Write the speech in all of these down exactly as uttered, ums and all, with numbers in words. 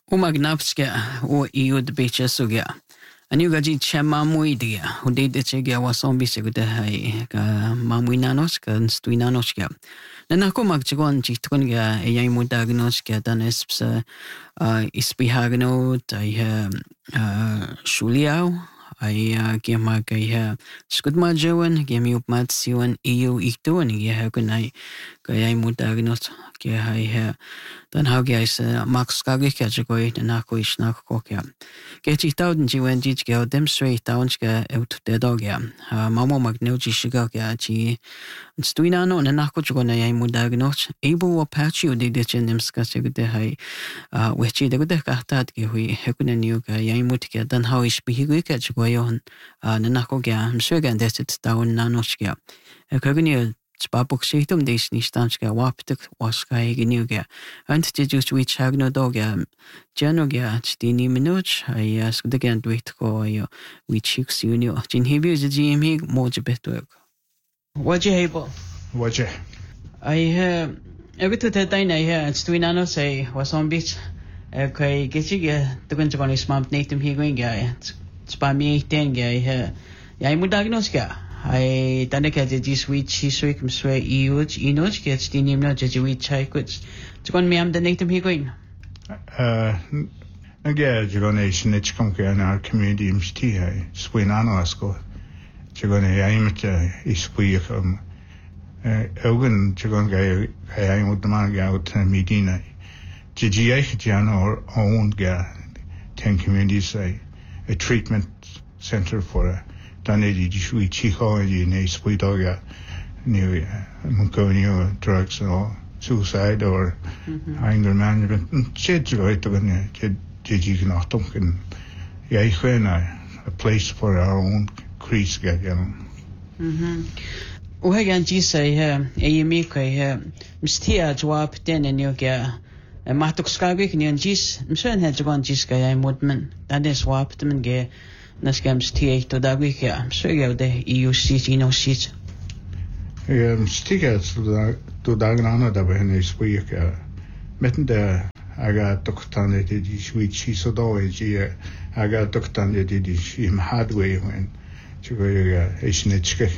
Umagnapska o iud bicha sugia. Anu gaji chama muidia. Ude de chegia wason bisigude hai ka mamuinanos ka stuinanoskia. Nanako magchagon chitkonga eyay mudagnoskia danesps ispihagno tai shuliao. Ay gema kaya skudma jawan gemi upmat siwan iyo ito ni gaya kunay kaya mudagnos kaya hay dan how kaya sa max kagi kaya jagoy na nako is nako kaya kaya chitaw din jiwan jij kaya demonstrate taon kaya out de dog kaya mamo magno jishiga kaya chi stuinano na nako jago na yay mudagnos able apache de de chenim ska sigde hay wechi de gode kahtat ki hui hekuna niu kaya yay mut kaya dan how is bihigo kaya jago yon na nako kaya msugan desit taon nanos kaya kagani Spabuk situm des nistanska waptuk waska igniuga. Ant just which hagno doga. Janoga stini minuch, I ask the gan duitko, which six unio. Jin hebu the G M H moja betwork. What you able? What you? I have every two time I hear Stuinano say was on beach. Okay, get you get the winter on his mom, Nathan Higuin guy. Spammy ten guy here. Yamudagnoska. Ay tanda ka jadi sweet chiswe kumswe iuj inuj ka jadi nimno jadi wheat chai kuch. Tukon miyam da natum higuin. Uh, again, Jagonation, it's come in our community msti hai swin anasko. Jagone aimta iswi um ogun jagon ga aim with the man ga out medina. Jiji jan or owned ga ten communities say a treatment center for a dan die sweet chico die ne sweet dog new munkonio drugs or suicide or anger management shit right to ne did you not think yeah a place for our own crease get you know mhm o hagan ji say here e mi ko here mstia jawab den en yo ga matuk skagik ni jis msen ha jagon jis ga ay modman dan des wap dem ge Naskams T to Dagwika, so you have the E U seat, you know, seat. Um, stickers to Dagnana, the Benes week. Metten the I got Doctor did sweet cheese or doge. I got Doctor did him hardway when to go a snitch.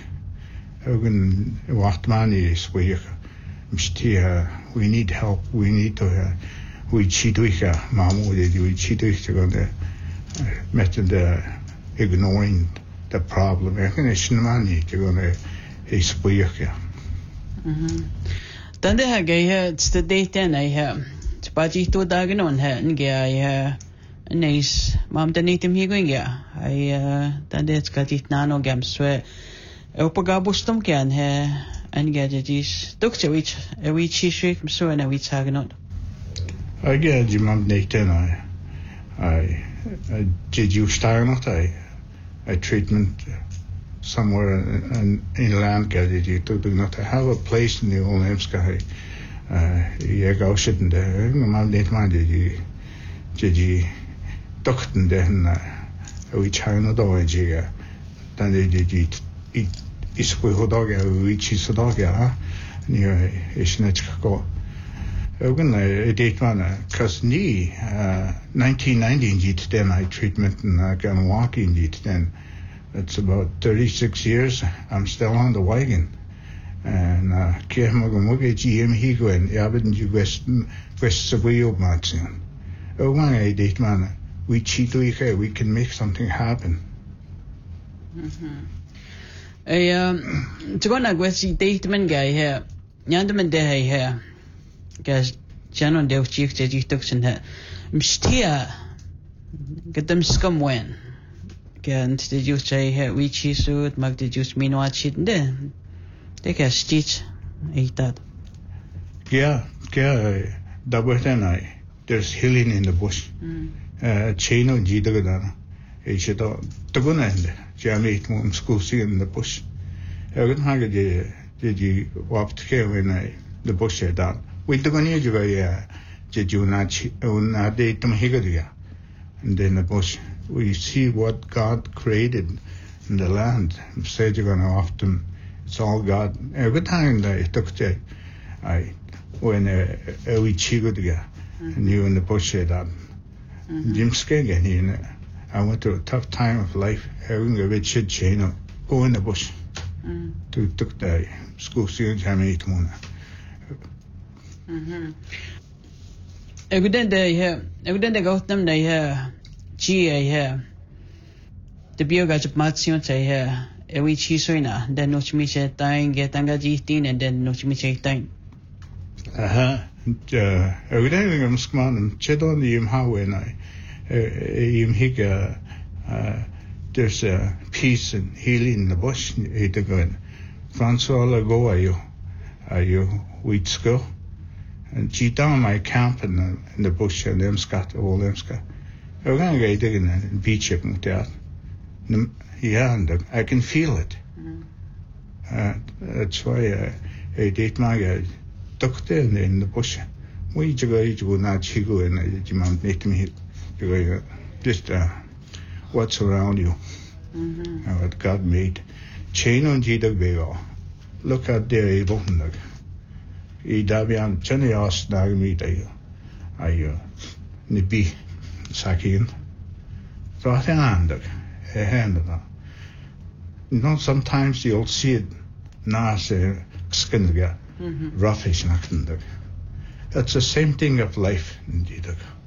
Ogun what money is week. Mstia, we need help, we need to. We cheat wika, Mamu did we cheat to go there. Metten the ignoring the problem. I can isn't money to go to a speak. Mhm. Then they have it's the date and I have it's budget to dagen on her and I a nice mom the native here going yeah. I uh then it's got it nano gam swear Opagabustum can her and get it is doctor which a wee cheese shake so and a wee tagging on. I get you mom Nathan I I did you start not I a treatment somewhere in, in land did you to do not have a place in the old Hemsky. Uh, yeah, go sitting there. My did man did you did you doctor then we China dog then they did eat eat is we dog which is a dog yeah near is not go. Ogun a date man cause ni nineteen ninety indeed then I treatment and I can walk indeed then it's about thirty-six years I'm still on the wagon and uh Kehmogamuga G M Higo and Yabin you West West Savoy Matson. Ogun a date man we cheat we we can make something happen. Mhm. A um to go na gwesi date man guy here. Yandaman de here. Guys, Janon Del Chief said you took some that. Mstia get them scum when. Can't did you say here we cheese suit, Mag did you mean what shit then? Take a stitch, eat that. Yeah, yeah, double then I there's healing in the bush. Uh, chain of Gidagadana. A shit out the gun end. Jamie mom school see in the bush. I wouldn't hang it. Did you walk to care when I the bush had done? We took on you, yeah, did you not own a day to Higadia? And then the bush, we see what God created in the land. Said you're going to often, it's all God. Every time that I took the, I, when a wee chigodia, and you in the bush said that, Jim Skagan here. I went through a tough time of life. Having a bit shit chain up, go in the bush. To took the school students having eight one. Eguden de here, Eguden de got them they here. G A here. The biogas of Matsion say here. A wee chisona, then no chimiche time, get anga jitin, and then no chimiche time. Aha. Eguden I'm sman, Chedon the Yim Howe and I. Yim Higa. There's a peace and healing in the bush. It's good. Francois go are you? Are you wheat school? And she down my camp in the, in the bush and them scat all them scat. I'm going to get digging and beach up with that. Yeah, and I can feel it. Uh, that's why I, I did my uh, doctor in, in the bush. We just go to not chigo and I demand make me just uh, what's around you. Mm-hmm. And what God made. Chain on Jida Bego. Look at their able. I Davian Jenny asked Nagami Day. I Nibi Sakin. So I think I'm a hand of that. You know, sometimes you'll see it now, say, skin get roughish and that's the same thing of life, indeed.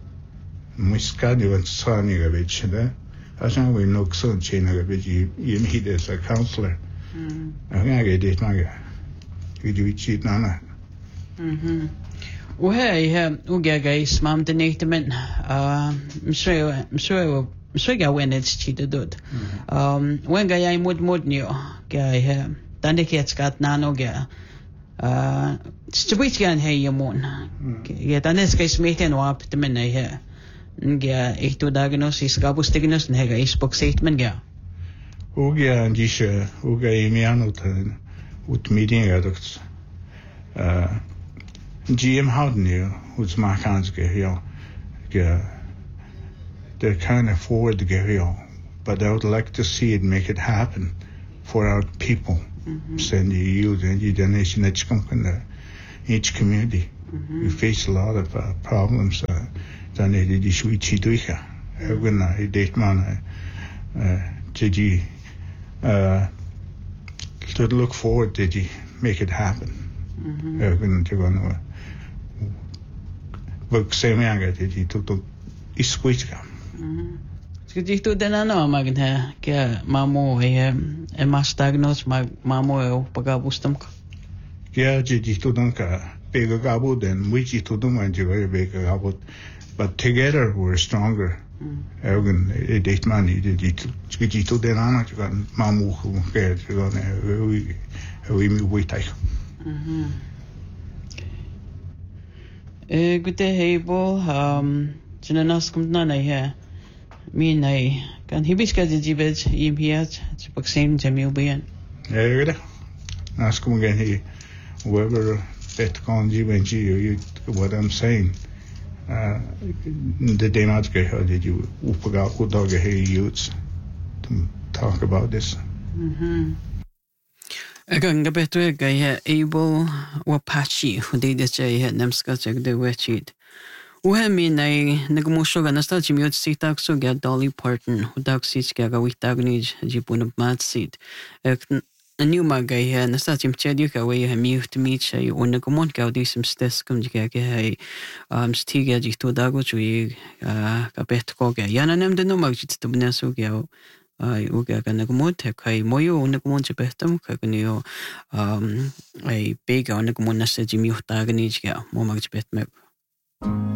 Muscadi and Sani a bit, I think we know some chain a bit. You meet as a counselor. I'm going to get it, my guy. You do cheat, Nana. Mhm. Well, hey, uga guys, mam the natamen. Um, I'm sure, I'm sure, I'm sure I went it's cheated dud. Um, when guy I mood mood new guy here. Then the kids got nano guy. Uh, stupid guy hey you moon. Yeah, then this guy's meeting wap the men here. Yeah, eight to diagnosis, gabus diagnosis, and hega is book statement guy. Uga and Jisha, Uga Emiano, with meeting adults. Uh, G M Howden here, who's my hands get here. They're kind of forward to get here, but I would like to see it make it happen for our people. Mm-hmm. Send you youth and you donation each company, each community. Mm-hmm. We face a lot of uh, problems. Uh, then they did issue each duicha. When I date man, did you to look forward? Did you make it happen? When you're going to work same anga, did you took the isquich come? Skiti tu dena no magin ha kya mamo he e mas diagnose mag mamo e pagabustam ka. Kya ji tu don ka pega gabu den which tu don man ji pega gabu, but together we're stronger. Ergen e date man di di skiti tu dena na ji kan mamo ku ke ji kan we we mi we tai. Mhm. Eh gute hebo um jinanas kum na na he. Me nay kan hibiska de jibet im hiat chpak same jamil bian. Yeah, good. Ask him again he whoever bet con jibenji you what I'm saying. Uh the day not how did you upaga udaga he youths to talk about this. Mhm. Again, the better guy able or patchy who did the jay had them scotch the wetched. Uhe min ay nagmusyo ga nasta jimyot si takso ga Dolly Parton who taksis ga gawit tagnij jipun of matsid. Ek a new magay ha nasta jim chedio ka way ha mute meet shay o nagumon ka di some stes kum jiga ga hay um stiga jito dago chui ka bet ko ga yana nem de no magjit to bnaso ga ay uga ka nagumot kay moyo nagumon sa betam ka kaniyo um ay pega nagumon nasta jimyot tagnij ga mo magbet me